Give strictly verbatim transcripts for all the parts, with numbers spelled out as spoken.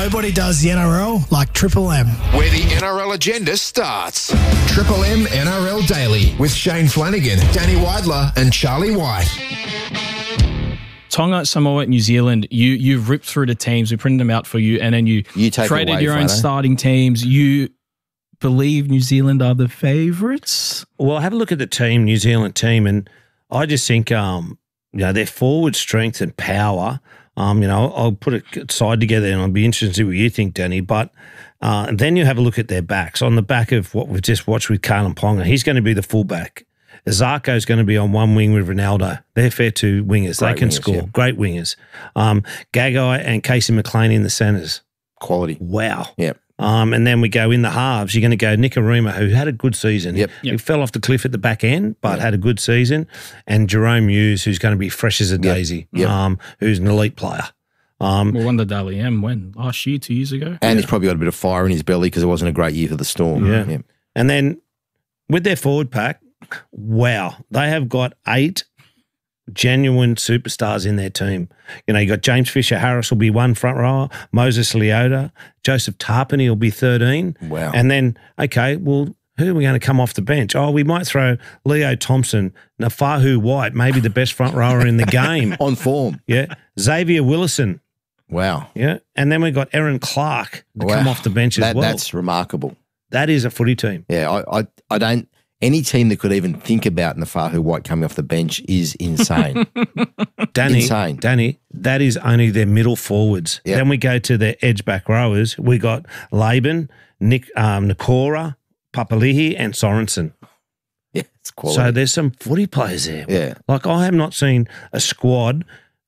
Nobody does the N R L like Triple M. Where the N R L agenda starts. Triple M N R L Daily with Shane Flanagan, Danny Weidler and Charlie White. Tonga, Samoa, New Zealand, you, you've ripped through the teams. We printed them out for you, and then you, You take it traded away, your own Flano. starting teams. You believe New Zealand are the favourites? Well, have a look at the team, New Zealand team, and I just think, um, you know, their forward strength and power. Um, you know, I'll put a side together, and I'll be interested to see what you think, Danny. But uh, and then you have a look at their backs on the back of what we've just watched with Kalen Ponga. He's going to be the fullback. Zarko's going to be on one wing with Ronaldo. They're fair two wingers. Great they can wingers, score. yeah. Great wingers. Um, Gagai and Casey McLean in the centres. Quality. Wow. Yep. Um, and then we go in the halves. You're going to go Nicarima, who had a good season. Yep. He Yep. fell off the cliff at the back end, but had a good season. And Jerome Hughes, who's going to be fresh as a daisy, Yep. Um, who's an elite player. Um, Well, won the Dally M when? Last year, two years ago? And he's probably got a bit of fire in his belly because it wasn't a great year for the Storm. Yeah. And then with their forward pack, wow, they have got eight genuine superstars in their team. You know, you got James Fisher-Harris will be one front rower, Moses Leota, Joseph Tarpany will be thirteen. Wow. And then, okay, well, who are we going to come off the bench? Oh, we might throw Leo Thompson, Nafahu White, maybe the best front rower in the game. On form. Yeah. Xavier Willison. Wow. Yeah. And then we've got Aaron Clark to Wow. come off the bench as That, well. That's remarkable. That is a footy team. Yeah, I, I, I don't. Any team that could even think about Nafahu White coming off the bench is insane. Danny, Insane. Danny, that is only their middle forwards. Yep. Then we go to their edge back rowers. We got Laban, Nick, um, Nakora, Papali'i, and Sorensen. Yeah, it's quality. So there's some footy players there. Yeah. Like I have not seen a squad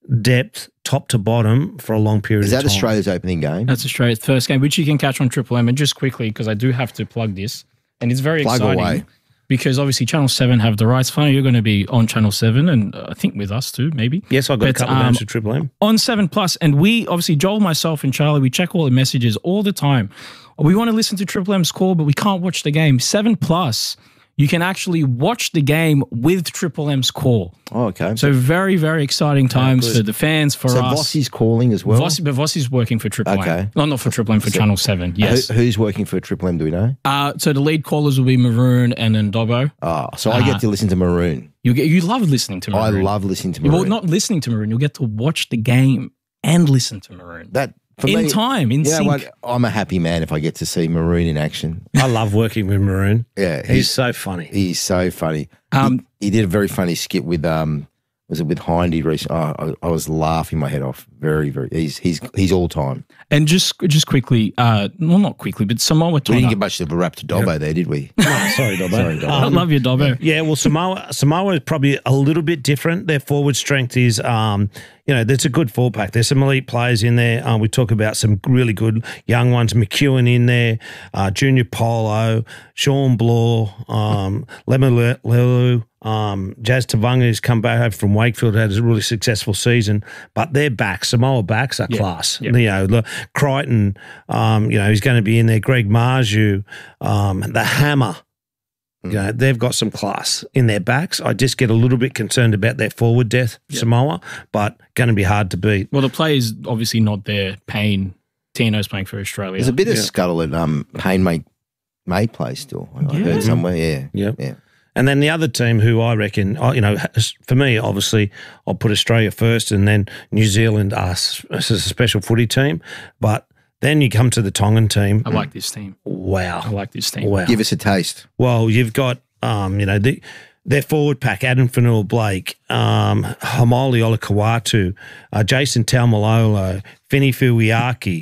depth top to bottom for a long period is of that time. Australia's opening game? That's Australia's first game, which you can catch on Triple M. And just quickly, because I do have to plug this, and it's very Plug exciting. away. Because obviously Channel seven have the rights. Funny, you're going to be on Channel seven and uh, I think with us too, maybe. Yes, I've got a But, couple of um, games to Triple M. On seven Plus, and we, obviously Joel, myself and Charlie, we check all the messages all the time. We want to listen to Triple M's call, but we can't watch the game. seven Plus, you can actually watch the game with Triple M's call. Oh, okay. So very, very exciting times for the fans, for so us. Vossi's calling as well. Vossi, but Vossi's working for Triple Okay. M. No, not for Triple M, for Channel seven, yes. Who, who's working for Triple M, do we know? Uh, so the lead callers will be Maroon and then Dobbo. Oh, so I get to listen to Maroon. You get, you love listening to I Maroon. love listening to Maroon. Well, not listening to Maroon. You'll get to watch the game and listen to Maroon. that for in me, time, in you know sync. what? I'm a happy man if I get to see Maroon in action. I love working with Maroon. Yeah, He's so funny. He's so funny. Um, he, he did a very funny skit with um, was it with Hindy recently? Oh, I, I was laughing my head off. Very, very. He's he's he's all time. And just just quickly, uh, well, not quickly, but Samoa We Tonga. didn't get much of a rap to Dobbo there, did we? Oh, sorry, Dobbo. Sorry, Dobbo. I love you, Dobbo. Yeah, well, Samoa Samoa is probably a little bit different. Their forward strength is, um, you know, there's a good full pack. There's some elite players in there. Um, we talk about some really good young ones. McEwen in there, uh, Junior Polo, Sean Bloor, um, Lemalelu, um, Jazz Tavanga, who's come back over from Wakefield, had a really successful season. But their backs, Samoa backs are class. Yep. You know, the Crichton, um, you know, he's going to be in there. Greg Marju, um, the Hammer. You know, they've got some class in their backs. I just get a little bit concerned about their forward depth, Samoa, but going to be hard to beat. Well, the player's obviously not there. Payne, Tino's playing for Australia. There's a bit of scuttle at um, Payne may may play still. I Yeah. heard somewhere. Yeah, Yep. yeah. And then the other team who I reckon, I- you know, for me, obviously, I'll put Australia first and then New Zealand as as a special footy team. But then you come to the Tongan team. I like this team. Wow. I like this team. Wow. Give us a taste. Well, you've got, um, you know, the, their forward pack, Adam Fanua-Blake, um, Hamoli Olakawatu, uh, Jason Taumalolo, Fini Fuiaki,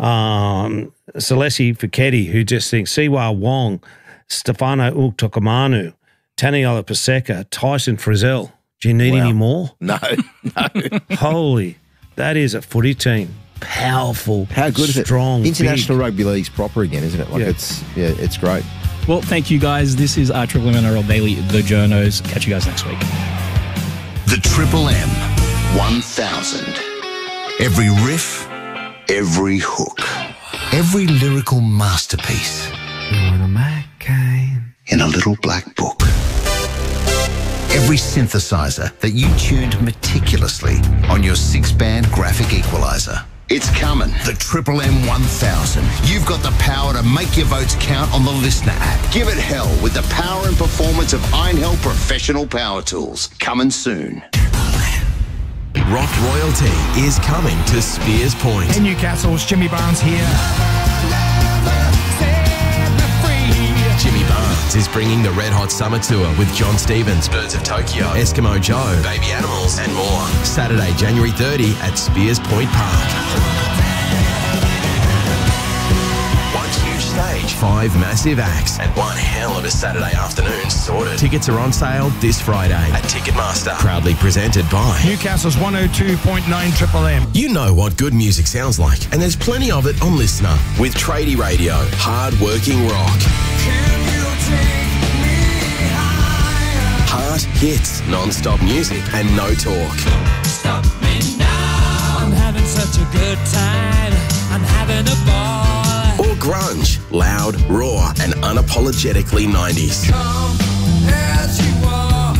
um, Celesi Fiketti, who just thinks, Siwa Wong, Stefano Uktokamanu, Taniola Paseka, Tyson Frizzell. Do you need Wow. any more? No, no. Holy, that is a footy team. Powerful, How good is it? strong, International big. Rugby League's proper again, isn't it? Like Yeah. it's yeah, it's great. Well, thank you guys. This is our Triple M N R L Daily, The Journos. Catch you guys next week. The Triple M one thousand. Every riff, every hook, every lyrical masterpiece in a little black book. Every synthesizer that you tuned meticulously on your six-band graphic equalizer. It's coming. The Triple M one thousand. You've got the power to make your votes count on the Listener app. Give it hell with the power and performance of Einhell Professional Power Tools. Coming soon. Rock royalty is coming to Spears Point. In Newcastle's Jimmy Barnes here. Jimmy Barnes is bringing the Red Hot Summer Tour with John Stevens, Birds of Tokyo, Eskimo Joe, Baby Animals, and more. Saturday, January thirtieth at Spears Point Park. One huge stage, five massive acts, and one hell of a Saturday afternoon sorted. Tickets are on sale this Friday at Ticketmaster. Proudly presented by Newcastle's one oh two point nine Triple M. You know what good music sounds like, and there's plenty of it on Listener with Tradie Radio, hard-working rock. Heart hits, non-stop music, and no talk. Stop me now. I'm having such a good time. I'm having a ball. Or grunge, loud, raw, and unapologetically nineties. Come as you are,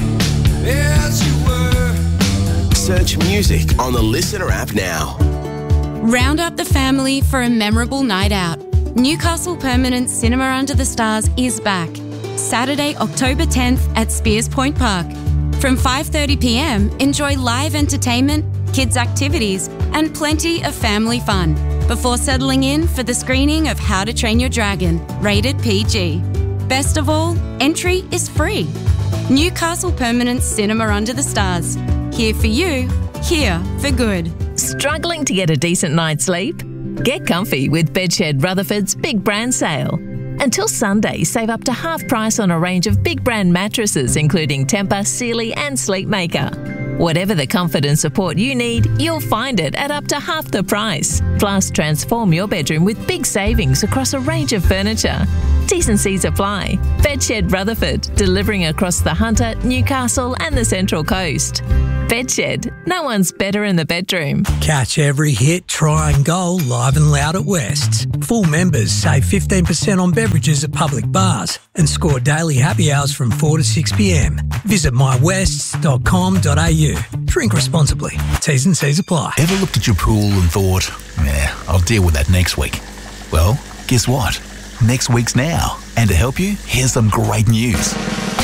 as you were. Search music on the Listener app now. Round up the family for a memorable night out. Newcastle Permanent Cinema Under the Stars is back. Saturday, October tenth at Spears Point Park. From five thirty p m, enjoy live entertainment, kids' activities, and plenty of family fun before settling in for the screening of How to Train Your Dragon, rated P G. Best of all, entry is free. Newcastle Permanent Cinema Under the Stars. Here for you, here for good. Struggling to get a decent night's sleep? Get comfy with Bedshed Rutherford's Big Brand Sale. Until Sunday, save up to half price on a range of big brand mattresses, including Tempur, Sealy and Sleepmaker. Whatever the comfort and support you need, you'll find it at up to half the price. Plus, transform your bedroom with big savings across a range of furniture. T's and C's apply. Bedshed Rutherford, delivering across the Hunter, Newcastle and the Central Coast. Bedshed, no one's better in the bedroom. Catch every hit, try and goal live and loud at West's. Full members save fifteen percent on beverages at public bars and score daily happy hours from four to six p m. Visit my wests dot com dot a u. Drink responsibly. T's and C's apply. Ever looked at your pool and thought, yeah, I'll deal with that next week? Well, guess what? Next week's now. And to help you, here's some great news.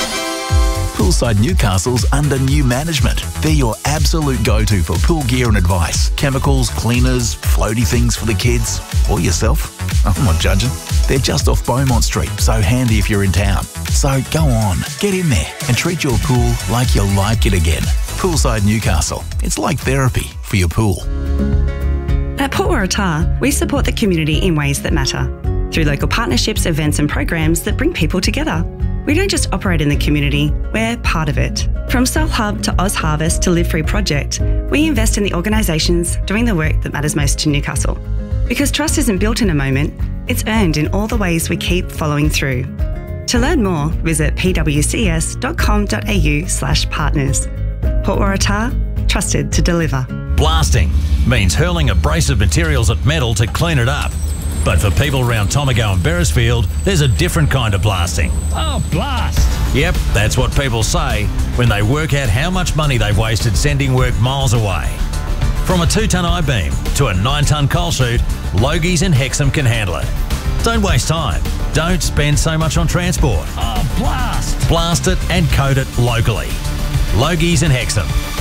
Poolside Newcastle's under new management. They're your absolute go-to for pool gear and advice. Chemicals, cleaners, floaty things for the kids, or yourself. I'm not judging. They're just off Beaumont Street, so handy if you're in town. So go on, get in there and treat your pool like you like it again. Poolside Newcastle. It's like therapy for your pool. At Port Waratah, we support the community in ways that matter. Through local partnerships, events and programs that bring people together. We don't just operate in the community, we're part of it. From Soul Hub to Oz Harvest to Live Free Project, we invest in the organisations doing the work that matters most to Newcastle. Because trust isn't built in a moment, it's earned in all the ways we keep following through. To learn more, visit p w c s dot com dot a u slash partners. Port Waratah, trusted to deliver. Blasting means hurling abrasive materials at metal to clean it up. But for people around Tomago and Beresfield, there's a different kind of blasting. Oh, blast! Yep, that's what people say when they work out how much money they've wasted sending work miles away. From a two-tonne I-beam to a nine-tonne coal chute, Logies and Hexham can handle it. Don't waste time. Don't spend so much on transport. Oh, blast! Blast it and coat it locally. Logies and Hexham.